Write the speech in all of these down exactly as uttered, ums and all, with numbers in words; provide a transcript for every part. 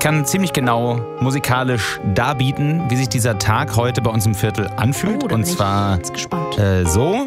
kann ziemlich genau musikalisch darbieten, wie sich dieser Tag heute bei uns im Viertel anfühlt. Oh, da Und bin ich zwar jetzt gespannt. äh, so.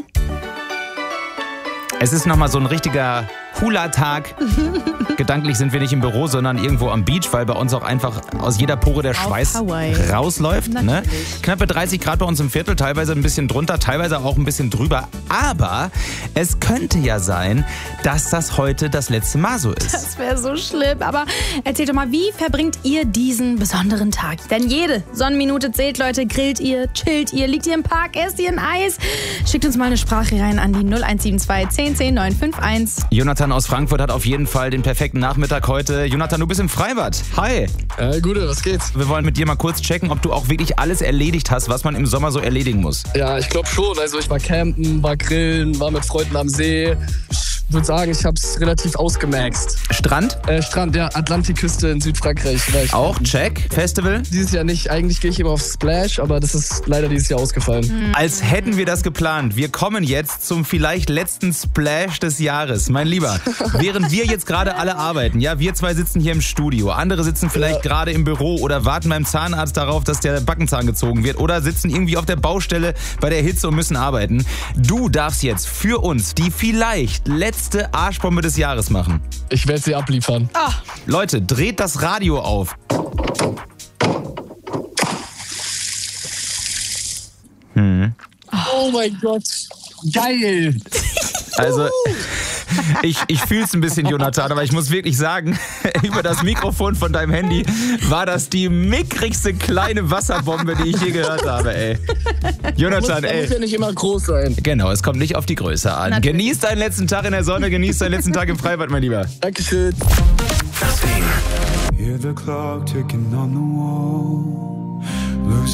Es ist nochmal so ein richtiger Hula-Tag. Gedanklich sind wir nicht im Büro, sondern irgendwo am Beach, weil bei uns auch einfach aus jeder Pore der Schweiß Hawaii. rausläuft. Ne? Knappe dreißig Grad bei uns im Viertel, teilweise ein bisschen drunter, teilweise auch ein bisschen drüber. Aber es könnte ja sein, dass das heute das letzte Mal so ist. Das wäre so schlimm. Aber erzählt doch mal, wie verbringt ihr diesen besonderen Tag? Denn jede Sonnenminute zählt, Leute. Grillt ihr, chillt ihr, liegt ihr im Park, esst ihr ein Eis? Schickt uns mal eine Sprache rein an die null eins sieben zwei zehn zehn neun fünf eins. Jonathan aus Frankfurt hat auf jeden Fall den perfekten Nachmittag heute. Jonathan, du bist im Freibad. Hi. Äh, Gute, was geht's? Wir wollen mit dir mal kurz checken, ob du auch wirklich alles erledigt hast, was man im Sommer so erledigen muss. Ja, ich glaube schon. Also ich war campen, war grillen, war mit Freunden am See. Ich würde sagen, ich habe es relativ ausgemaxt. Strand? Äh, Strand, ja, Atlantikküste in Südfrankreich. Vielleicht. Auch, check. Festival? Dieses Jahr nicht. Eigentlich gehe ich immer auf Splash, aber das ist leider dieses Jahr ausgefallen. Als hätten wir das geplant. Wir kommen jetzt zum vielleicht letzten Splash des Jahres. Mein Lieber, während wir jetzt gerade alle arbeiten, ja, wir zwei sitzen hier im Studio, andere sitzen vielleicht Ja. gerade im Büro oder warten beim Zahnarzt darauf, dass der Backenzahn gezogen wird oder sitzen irgendwie auf der Baustelle bei der Hitze und müssen arbeiten. Du darfst jetzt für uns die vielleicht letzte Arschbombe des Jahres machen. Ich werde sie abliefern. Leute, dreht das Radio auf. Oh mein Gott. Geil. Also, ich, ich fühle es ein bisschen, Jonathan, aber ich muss wirklich sagen, über das Mikrofon von deinem Handy war das die mickrigste kleine Wasserbombe, die ich je gehört habe, ey. Jonathan, muss, ey. muss ja nicht immer groß sein. Genau, es kommt nicht auf die Größe an. Natürlich. Genieß deinen letzten Tag in der Sonne, genieß deinen letzten Tag im Freibad, mein Lieber. Dankeschön. Hear the clock ticking on the wall.